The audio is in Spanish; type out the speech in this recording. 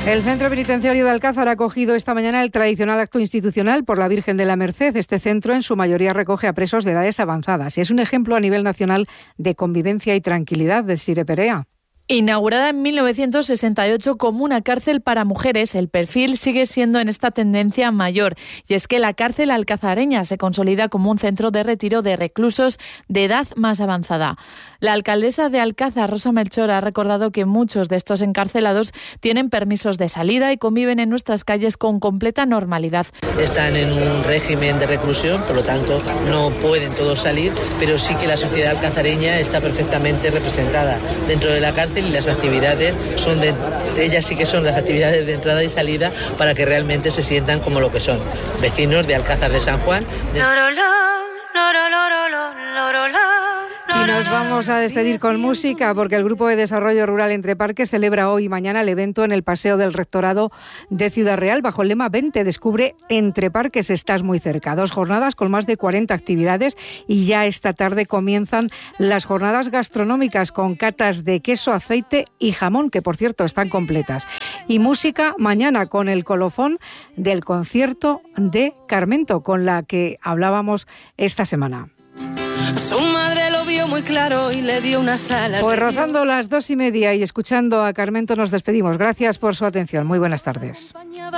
El Centro Penitenciario de Alcázar ha acogido esta mañana el tradicional acto institucional por la Virgen de la Merced. Este centro en su mayoría recoge a presos de edades avanzadas y es un ejemplo a nivel nacional de convivencia y tranquilidad. Desiré Perea. Inaugurada en 1968 como una cárcel para mujeres, el perfil sigue siendo en esta tendencia mayor. Y es que la cárcel alcazareña se consolida como un centro de retiro de reclusos de edad más avanzada. La alcaldesa de Alcázar, Rosa Melchor, ha recordado que muchos de estos encarcelados tienen permisos de salida y conviven en nuestras calles con completa normalidad. Están en un régimen de reclusión, por lo tanto no pueden todos salir, pero sí que la sociedad alcazareña está perfectamente representada dentro de la cárcel. Y las actividades ellas sí que son las actividades de entrada y salida para que realmente se sientan como lo que son, vecinos de Alcázar de San Juan. Y nos vamos a despedir con música porque el Grupo de Desarrollo Rural Entre Parques celebra hoy y mañana el evento en el Paseo del Rectorado de Ciudad Real bajo el lema Vente, descubre Entre Parques, estás muy cerca. 2 jornadas con más de 40 actividades y ya esta tarde comienzan las jornadas gastronómicas con catas de queso, aceite y jamón, que por cierto están completas. Y música mañana con el colofón del concierto de Carmento, con la que hablábamos esta semana. Su madre lo vio muy claro y le dio unas alas. Pues rozando las 2:30 y escuchando a Carmento nos despedimos. Gracias por su atención. Muy buenas tardes.